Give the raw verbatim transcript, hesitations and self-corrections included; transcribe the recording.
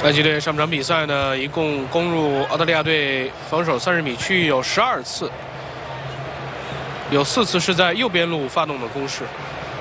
埃及队上半场比赛呢，一共攻入澳大利亚队防守三十米区域有十二次，有四次是在右边路发动的攻势。